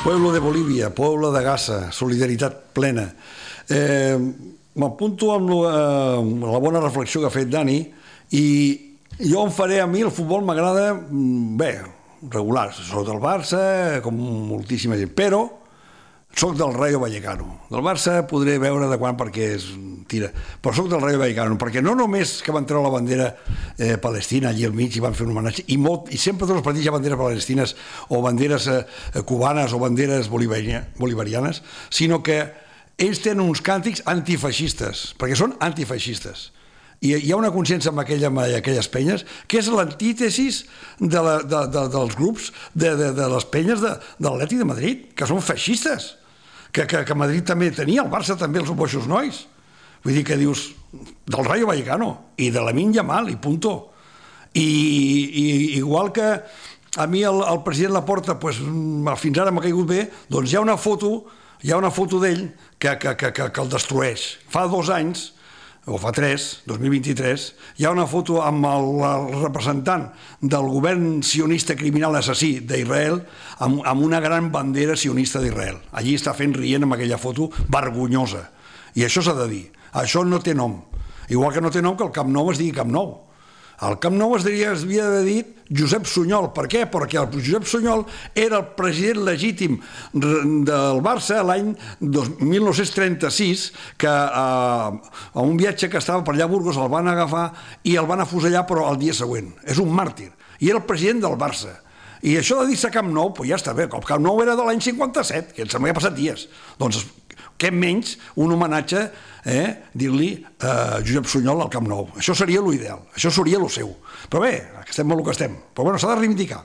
Pueblo de Bolívia, Pueblo de Gaza, solidaritat plena. M'apunto amb la bona reflexió que ha fet Dani i jo em faré, a mi el futbol m'agrada, bé, regular. Soc del Barça, com moltíssima gent, però soc del Rayo Vallecano. Del Barça podré veure de quan perquè és tira, però soc del Rayo Vallecano, perquè no només que van treure la bandera palestina allí al mig i van fer un homenatge, i sempre tots els partits hi ha banderes palestines o banderes cubanes o banderes bolivarianes, sinó que ells tenen uns càntics antifeixistes, perquè són antifeixistes. I hi ha una consciència amb aquelles penyes que és l'antítesis dels grups de les penyes de l'Atlètic de Madrid, que són feixistes, que Madrid també tenia, el Barça també, els boixos nois. Vull dir que dius del Rayo Vallecano i de Lamine Yamal i punto. I igual que a mi el president Laporta fins ara m'ha caigut bé, doncs hi ha una foto d'ell que el destrueix. Fa 2 anys, o fa 3, 2023, hi ha una foto amb el representant del govern sionista criminal assassí d'Israel amb una gran bandera sionista d'Israel. Allí està fent rient amb aquella foto vergonyosa. I això s'ha de dir. Això no té nom. Igual que no té nom que el Camp Nou es digui Camp Nou. El Camp Nou es havia d'haver dit Josep Sunyol. Per què? Perquè el Josep Sunyol era el president legítim del Barça l'any 1936, que a un viatge que estava per allà a Burgos el van agafar i el van afusellar, però el dia següent. És un màrtir. I era el president del Barça. I això de dir-se Camp Nou, ja està bé. El Camp Nou era de l'any 57, que em sembla que ha passat dies. Doncs què menys un homenatge, dir-li Josep Sunyol al Camp Nou. Això seria l'ideal, això seria el seu. Però bé, estem amb el que estem. Però bé, s'ha de reivindicar.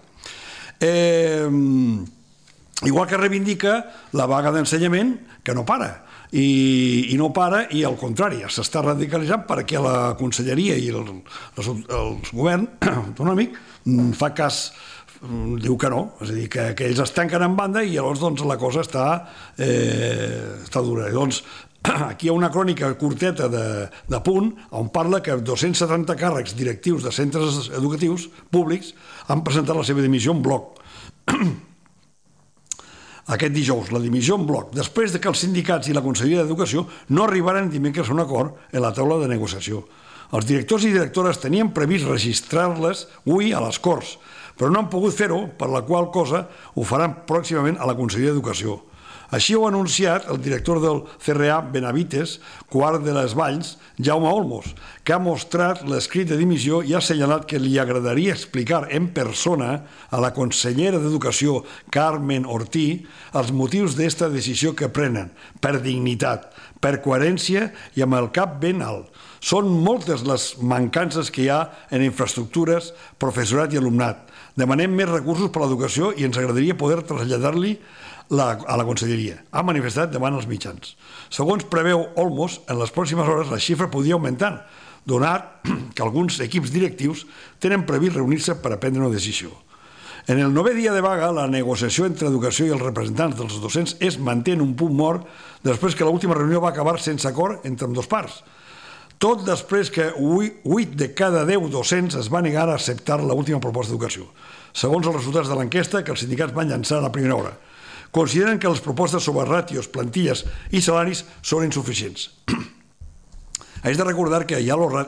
Igual que reivindica la vaga d'ensenyament, que no para. I no para, i al contrari, s'està radicalitzant perquè la Conselleria i el govern autonòmic fa cas, diu que no, és a dir, que ells es tanquen en banda i llavors la cosa està dura. Doncs aquí hi ha una crònica curteta de Punt on parla que 270 càrrecs directius de centres educatius públics han presentat la seva dimissió en bloc. Aquest dijous, la dimissió en bloc, després que els sindicats i la Conselleria d'Educació no arribaren dimecres a un acord en la taula de negociació. Els directors i directores tenien previst registrar-les avui a les Corts, però no han pogut fer-ho, per la qual cosa ho faran pròximament a la Conselleria d'Educació. Així ho ha anunciat el director del CRA Benavites, Quart de les Valls, Jaume Olmos, que ha mostrat l'escrit de dimissió i ha assenyalat que li agradaria explicar en persona a la consellera d'Educació, Carmen Ortí, els motius d'esta decisió que prenen, per dignitat, per coherència i amb el cap ben alt. Són moltes les mancances que hi ha en infraestructures, professorat i alumnat. Demanem més recursos per a l'educació i ens agradaria poder traslladar-li a la Conselleria. Ha manifestat davant els mitjans. Segons preveu Olmos, en les pròximes hores la xifra podria augmentar, donat que alguns equips directius tenen previst reunir-se per a prendre una decisió. En el 9è dia de vaga, la negociació entre educació i els representants dels docents es manté en un punt mort després que l'última reunió va acabar sense acord entre ambdues parts. Tot després que 8 de cada 10 docents es van negar a acceptar l'última proposta d'educació, segons els resultats de l'enquesta que els sindicats van llançar a la primera hora. Consideren que les propostes sobre ràtios, plantilles i salaris són insuficients. Haig de recordar que ja